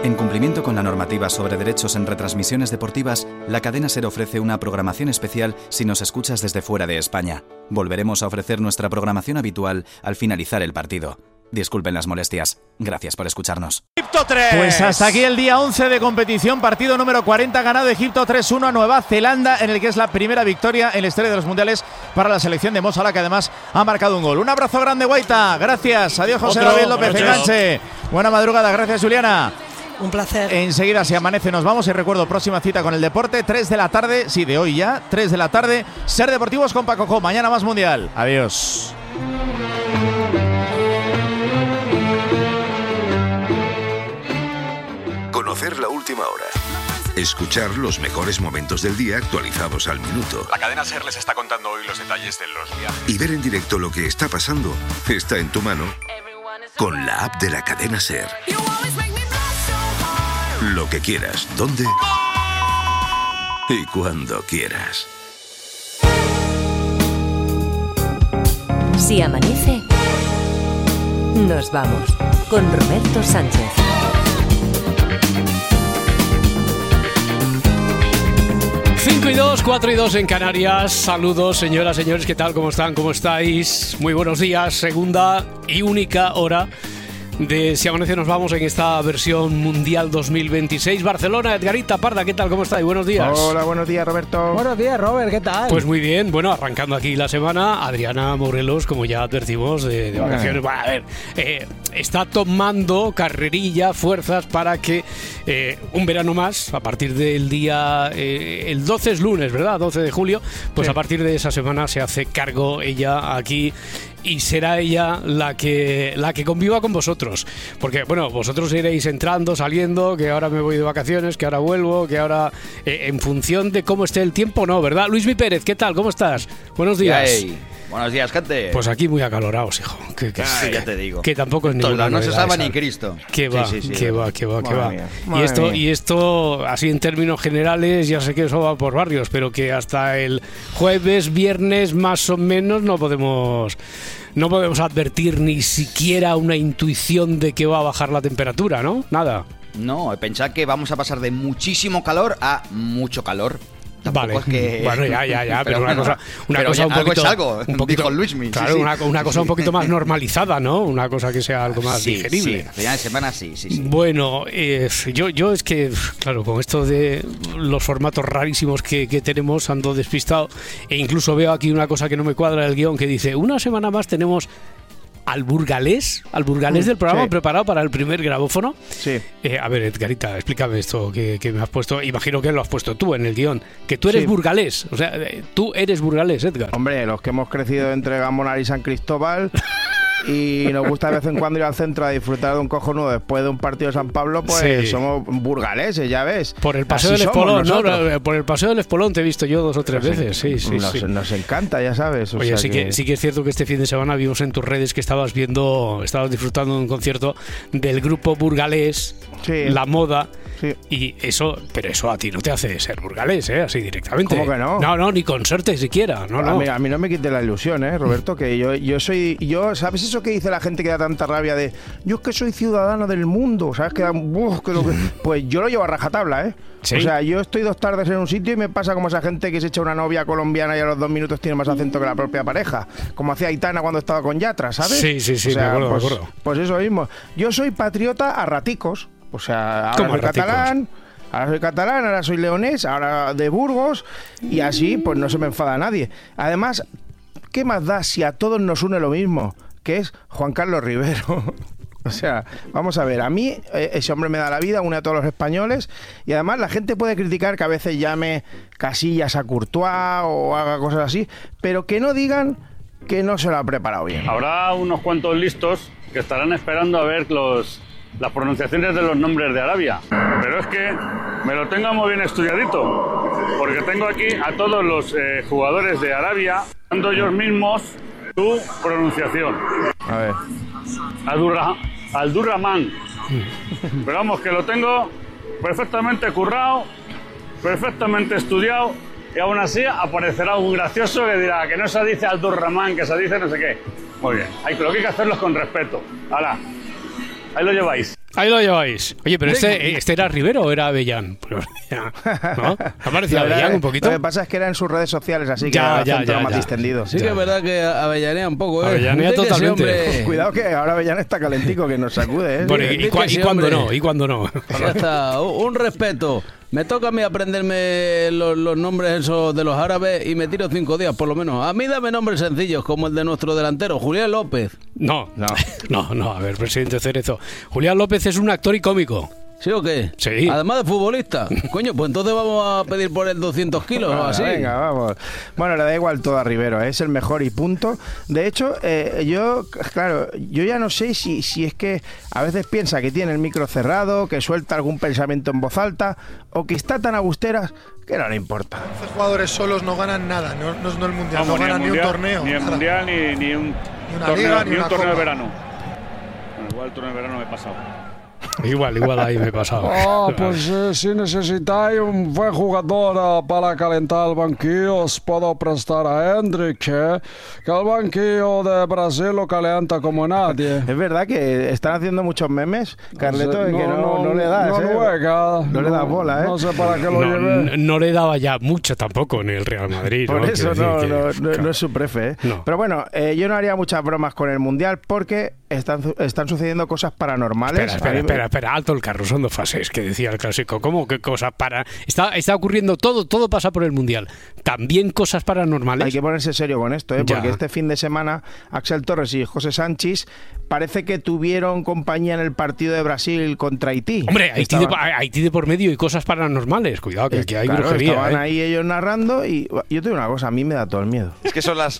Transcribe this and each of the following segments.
En cumplimiento con la normativa sobre derechos en retransmisiones deportivas, la cadena SER ofrece una programación especial si nos escuchas desde fuera de España. Volveremos a ofrecer nuestra programación habitual al finalizar el partido. Disculpen las molestias. Gracias por escucharnos. Egipto 3. Pues hasta aquí el día 11 de competición, partido número 40, ganado Egipto 3-1 a Nueva Zelanda, en el que es la primera victoria en la historia de los mundiales para la selección de Mo Salah, que además ha marcado un gol. Un abrazo grande, Guaita. Gracias. Adiós, José David López Enganche. Buena madrugada. Gracias, Juliana. Un placer. Enseguida, si amanece, nos vamos. Y recuerdo, próxima cita con el deporte, 3 de la tarde. Sí, de hoy ya, 3 de la tarde. Ser Deportivos con Paco Jo. Mañana más mundial. Adiós. Conocer la última hora. Escuchar los mejores momentos del día actualizados al minuto. La cadena SER les está contando hoy los detalles de los viajes. Y ver en directo lo que está pasando está en tu mano con la app de la cadena SER. Lo que quieras, dónde y cuando quieras. Si amanece, nos vamos con Roberto Sánchez. Cinco y 2, 4 y 2 en Canarias. Saludos, señoras, señores, ¿qué tal? ¿Cómo están? ¿Cómo estáis? Muy buenos días. Segunda y única hora de Si Amanece Nos Vamos en esta versión Mundial 2026. Barcelona, Edgarita Parda, ¿qué tal? ¿Cómo estáis? Buenos días. Hola, buenos días, Roberto. Buenos días, Robert, ¿qué tal? Pues muy bien, bueno, arrancando aquí la semana, Adriana Morelos, como ya advertimos, de vacaciones. Bueno, a ver, está tomando carrerilla, fuerzas para que un verano más, a partir del día, el 12 es lunes, ¿verdad? 12 de julio, pues sí. A partir de esa semana se hace cargo ella aquí. Y será ella la que conviva con vosotros. Porque, bueno, vosotros iréis entrando, saliendo, que ahora me voy de vacaciones, que ahora vuelvo, que ahora en función de cómo esté el tiempo, no, ¿verdad? Luismi Pérez, ¿qué tal? ¿Cómo estás? Buenos días. Hey, buenos días, gente. Pues aquí muy acalorados, hijo. Sí, ya te digo. Que tampoco es ninguna no novedad, se salva ¿sabes? ni Cristo. Que va, sí, que va. Mía. Y esto, así en términos generales, ya sé que eso va por barrios, pero que hasta el jueves, viernes, más o menos, no podemos advertir ni siquiera una intuición de que va a bajar la temperatura, ¿no? Nada. No, pensad que vamos a pasar de muchísimo calor a mucho calor. Tampoco Vale, es que... bueno, ya, pero una cosa un algo poquito, es algo, un poquito, dijo Luismi. Claro, sí. una cosa un poquito más normalizada, ¿no? Una cosa que sea algo más digerible. Sí, final de semana sí. Bueno, yo es que, claro, con esto de los formatos rarísimos que tenemos, ando despistado, e incluso veo aquí una cosa que no me cuadra del guión, que dice, una semana más tenemos al burgalés del programa, sí, preparado para el primer grabófono. Sí. A ver, Edgarita, explícame esto que me has puesto. Imagino que lo has puesto tú en el guión. Que tú eres burgalés. O sea, tú eres burgalés, Edgar. Hombre, los que hemos crecido entre Gamonar y San Cristóbal y nos gusta de vez en cuando ir al centro a disfrutar de un cojonudo después de un partido de San Pablo, pues sí, somos burgaleses, ya ves. Por el paseo del Espolón, ¿no? Por el paseo del Espolón te he visto yo 2 o 3 veces. Sí. Nos encanta, ya sabes. Oye, sí que es cierto que este fin de semana vimos en tus redes que estabas disfrutando de un concierto del grupo burgalés, sí, La Moda. Sí. Y eso a ti no te hace ser burgalés, así directamente. ¿Cómo que no? No, ni con suerte siquiera. No. A mí no me quite la ilusión, Roberto, que yo ¿sabes eso que dice la gente que da tanta rabia de yo es que soy ciudadano del mundo? ¿Sabes? Pues yo lo llevo a rajatabla, ¿Sí? O sea, yo estoy 2 tardes en un sitio y me pasa como esa gente que se echa una novia colombiana y a los 2 minutos tiene más acento que la propia pareja. Como hacía Aitana cuando estaba con Yatra, ¿sabes? Sí, o sea, me acuerdo. Pues eso mismo. Yo soy patriota a raticos. O sea, ahora soy catalán, ahora soy leonés, ahora de Burgos, y así pues no se me enfada nadie. Además, ¿qué más da si a todos nos une lo mismo? Que es Juan Carlos Rivero. O sea, vamos a ver, a mí ese hombre me da la vida, une a todos los españoles, y además la gente puede criticar que a veces llame Casillas a Courtois o haga cosas así, pero que no digan que no se lo ha preparado bien. Habrá unos cuantos listos que estarán esperando a ver las pronunciaciones de los nombres de Arabia, pero es que me lo tengo muy bien estudiadito, porque tengo aquí a todos los jugadores de Arabia dando ellos mismos su pronunciación. A ver. Abdurrahman. Pero vamos, que lo tengo perfectamente currado, perfectamente estudiado, y aún así aparecerá un gracioso que dirá que no se dice Abdurrahman, que se dice no sé qué. Muy bien, lo que hay que hacerlo es con respeto. ¡Hala! Ahí lo lleváis. Ahí lo lleváis. Oye, pero ¿este era Rivero o era Avellán? ¿No? ¿Ha parecido Avellán un poquito? Lo que pasa es que era en sus redes sociales, así que era más distendido. Sí que es verdad que avellanea un poco, ¿eh? Avellanea totalmente. Cuidado que ahora Avellán está calentico, que nos sacude, ¿eh? Bueno, ¿y cuándo no? ¿Y cuándo no? Ya está, un respeto. Me toca a mí aprenderme los nombres esos de los árabes y me tiro 5 días por lo menos. A mí dame nombres sencillos como el de nuestro delantero, Julián López. No, a ver, presidente Cerezo. Julián López es un actor y cómico. ¿Sí o qué? Sí. Además de futbolista. Coño, pues entonces vamos a pedir por él 200 kilos o así. Venga, vamos. Bueno, le da igual todo a Rivero, es el mejor y punto. De hecho, yo ya no sé si es que a veces piensa que tiene el micro cerrado, que suelta algún pensamiento en voz alta, o que está tan a busteras que no le importa. 11 jugadores solos no ganan nada, no el mundial, no ganan ni un torneo. Ni el mundial, ni un torneo de verano. Bueno, igual el torneo de verano me he pasado. Igual ahí me he pasado. Pues si necesitáis un buen jugador para calentar el banquillo, os puedo prestar a Hendrick, que el banquillo de Brasil lo calienta como nadie. Es verdad que están haciendo muchos memes, Carleto, que no le das, no le das bola, ¿eh? No sé para qué lo lleve. No le daba ya mucho tampoco en el Real Madrid. Por eso no es su prefe, ¿eh? No. Pero bueno, yo no haría muchas bromas con el Mundial porque están sucediendo cosas paranormales. Espera, alto el carro, son 2 fases, que decía el clásico. ¿Cómo que cosas para...? Está ocurriendo todo pasa por el Mundial. También cosas paranormales. Hay que ponerse serio con esto, porque este fin de semana Axel Torres y José Sánchez parece que tuvieron compañía en el partido de Brasil contra Haití. Hombre, Haití de por medio y cosas paranormales. Cuidado, que aquí hay brujería. Estaban ahí ellos narrando y yo te digo una cosa, a mí me da todo el miedo. Es que son las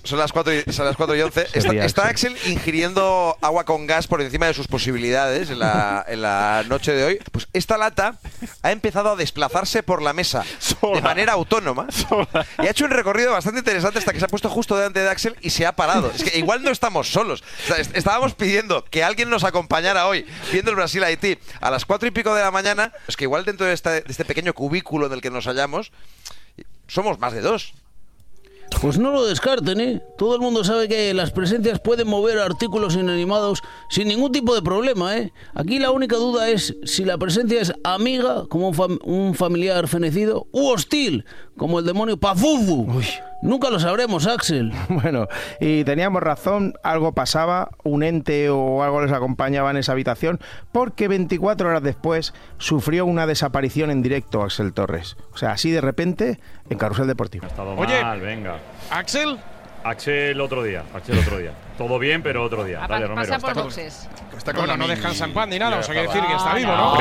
4:11. Está Axel ingiriendo agua con gas por encima de sus posibilidades en la noche de hoy. Pues esta lata ha empezado a desplazarse por la mesa de manera autónoma y ha hecho un recorrido bastante interesante hasta que se ha puesto justo delante de Axel y se ha parado. Es que igual no estamos solos. O sea, estábamos pidiendo que alguien nos acompañara hoy viendo el Brasil-Haití a las 4 y pico de la mañana. Es que igual dentro de este pequeño cubículo en el que nos hallamos somos más de 2. Pues no lo descarten, ¿eh? Todo el mundo sabe que las presencias pueden mover artículos inanimados sin ningún tipo de problema, ¿eh? Aquí la única duda es si la presencia es amiga, como un familiar fenecido, u hostil, como el demonio Pazuzu. Uy. Nunca lo sabremos, Axel. Bueno, y teníamos razón, algo pasaba, un ente o algo les acompañaba en esa habitación, porque 24 horas después sufrió una desaparición en directo Axel Torres. O sea, así de repente, en Carrusel Deportivo. Ha estado mal, venga. ¿Axel? Axel otro día. Todo bien, pero otro día. Dale, Romero. Pasa por boxes. No descansa en pan ni nada, o sea, que decir que está vivo, ¿no?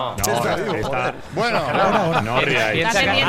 Bueno, no ríais.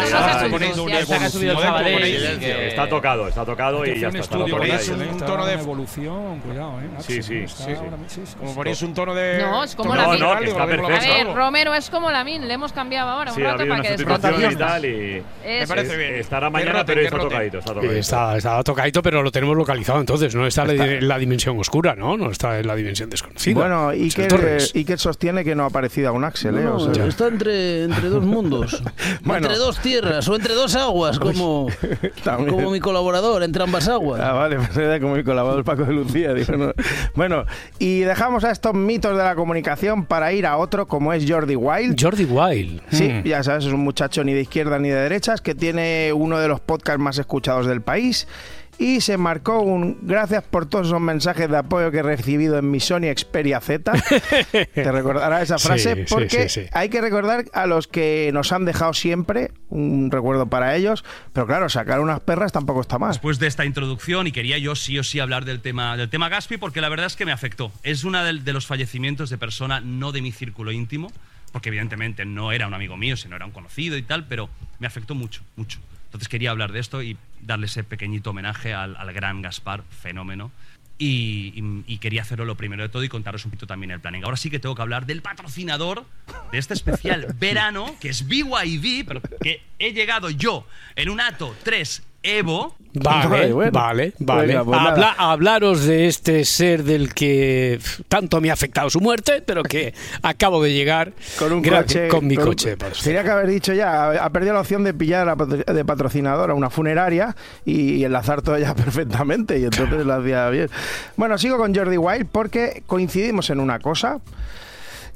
Está tocado y ya está. Es un tono de evolución, cuidado, ¿eh? Sí. Como ponéis un tono de... No, es como Lamin. No, que está perfecto. A ver, Romero es como Lamin, le hemos cambiado ahora un rato para que descanse. Y tal y me parece bien. Estará mañana, pero está tocadito. Está tocadito, pero lo tenemos localizado entonces, no está en la dimensión oscura, ¿no? Está en la dimensión desconocida. Bueno, Iker sostiene que no ha aparecido aún Axel, ¿eh? O sea, está entre 2 mundos, entre 2 tierras o entre 2 aguas, como mi colaborador, entre ambas aguas. Vale, pues era como mi colaborador Paco de Lucía. Digo, no. Bueno, y dejamos a estos mitos de la comunicación para ir a otro como es Jordi Wild. Jordi Wild. Sí, ya sabes, es un muchacho ni de izquierda ni de derechas que tiene uno de los podcasts más escuchados del país. Y se marcó gracias por todos esos mensajes de apoyo que he recibido en mi Sony Xperia Z. Te recordarás esa frase, porque hay que recordar a los que nos han dejado siempre, un recuerdo para ellos, pero claro, sacar unas perras tampoco está mal. Después de esta introducción, y quería yo sí o sí hablar del tema Gaspi, porque la verdad es que me afectó. Es uno de los fallecimientos de persona no de mi círculo íntimo, porque evidentemente no era un amigo mío, sino era un conocido y tal, pero me afectó mucho. Entonces quería hablar de esto y darle ese pequeñito homenaje al gran Gaspar, fenómeno. Y quería hacerlo lo primero de todo y contaros un poquito también el planning. Ahora sí que tengo que hablar del patrocinador de este especial verano, que es BYD, pero que he llegado yo en un Atto 3 Evo. Vale. Venga, pues hablaros de este ser del que tanto me ha afectado su muerte, pero que acabo de llegar con mi coche. Tenía que haber dicho ya, ha perdido la opción de pillar de patrocinador a una funeraria y enlazar todo ya perfectamente, y entonces lo hacía bien. Bueno, sigo con Jordi Wild porque coincidimos en una cosa,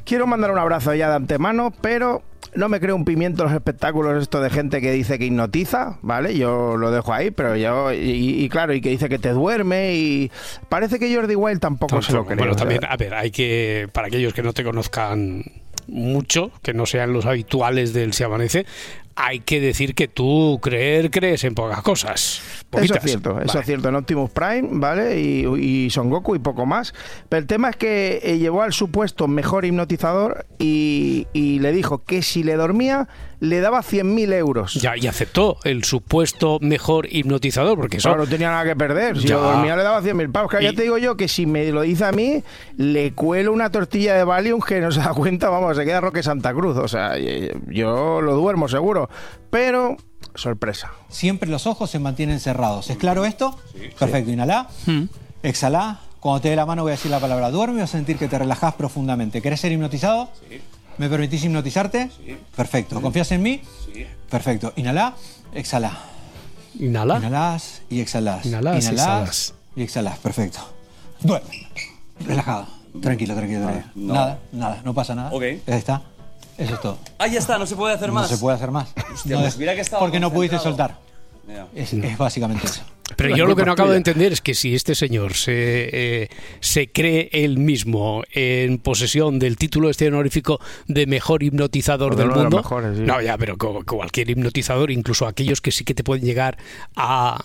quiero mandar un abrazo ya de antemano, pero no me creo un pimiento los espectáculos esto de gente que dice que hipnotiza, ¿vale? Yo lo dejo ahí, pero yo... Y claro, y que dice que te duerme y... Parece que Jordi Wild tampoco se lo cree. Bueno, también, a ver, hay que... Para aquellos que no te conozcan mucho, que no sean los habituales del Se Amanece, hay que decir que tú crees en pocas cosas. Poquitas. Eso es cierto, en Optimus Prime, ¿vale? Y Son Goku y poco más. Pero el tema es que llevó al supuesto mejor hipnotizador y le dijo que si le dormía, le daba 100.000 euros. Ya, y aceptó el supuesto mejor hipnotizador, porque eso... Claro, no tenía nada que perder. Si lo dormía, le daba 100.000 pavos. Claro, ya te digo yo que si me lo dice a mí, le cuelo una tortilla de Valium que no se da cuenta, vamos, se queda Roque Santa Cruz. O sea, yo lo duermo seguro. Pero, sorpresa. Siempre los ojos se mantienen cerrados. ¿Es claro esto? Sí. Perfecto. Inhalá, exhalá. Cuando te dé la mano voy a decir la palabra duerme y vas a sentir que te relajás profundamente. ¿Querés ser hipnotizado? Sí. ¿Me permitís hipnotizarte? Sí. Perfecto. ¿Confías en mí? Sí. Perfecto. Inhalá, exhalá. Inhala. Inhalás y exhalás. Inhalás y exhalás. Perfecto. Duerme. Relajado. Tranquilo. No. Nada. No pasa nada. Ok. Ahí está. Eso es todo. Ah, ya está, no se puede hacer más. No se puede hacer más. Hostia, pues mira que estaba porque no pudiste soltar. Yeah. Es básicamente eso. Pero yo lo que no acabo de entender es que si este señor se cree él mismo en posesión del título honorífico de mejor hipnotizador del mundo, mejores, sí. No, ya, pero cualquier hipnotizador, incluso aquellos que sí que te pueden llegar a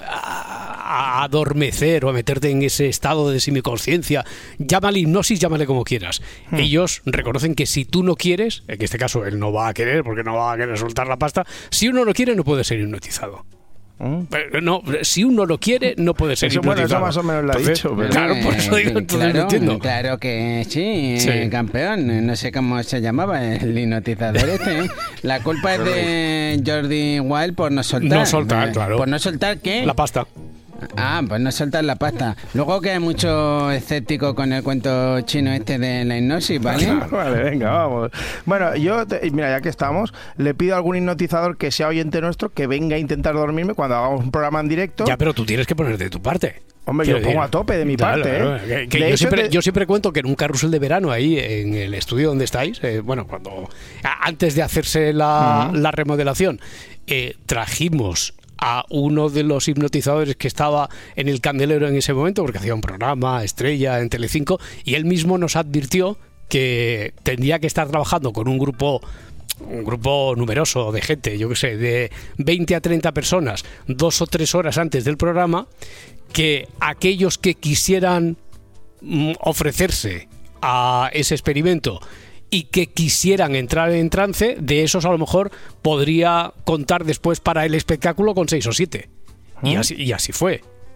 adormecer o a meterte en ese estado de semiconsciencia, llámale hipnosis, llámale como quieras. Ellos reconocen que si tú no quieres, en este caso él no va a querer porque no va a querer soltar la pasta, si uno no quiere no puede ser hipnotizado. Pero no, si uno lo quiere, no puede ser hipnotizado. Bueno, eso más o menos lo ha dicho. Pero... Claro, por eso digo, entonces no entiendo. Claro que sí, campeón. No sé cómo se llamaba el hipnotizador este. La culpa es de Jordi Wild por no soltar. No soltar, claro. ¿Por no soltar qué? La pasta. Pues no soltar la pasta. Luego que hay mucho escéptico con el cuento chino este de la hipnosis, ¿vale? Vale, venga, vamos. Bueno, mira, ya que estamos, le pido a algún hipnotizador que sea oyente nuestro que venga a intentar dormirme cuando hagamos un programa en directo. Ya, pero tú tienes que ponerte de tu parte. Hombre, yo pongo a tope de mi parte, Claro. Yo siempre cuento que en un carrusel de verano ahí en el estudio donde estáis, antes de hacerse la remodelación, trajimos a uno de los hipnotizadores que estaba en el candelero en ese momento, porque hacía un programa estrella en Telecinco, y él mismo nos advirtió que tendría que estar trabajando con un grupo numeroso de gente, yo qué sé, de 20 a 30 personas, 2 o 3 horas antes del programa, que aquellos que quisieran ofrecerse a ese experimento y que quisieran entrar en trance, de esos a lo mejor podría contar después para el espectáculo con 6 o 7. Y así fue.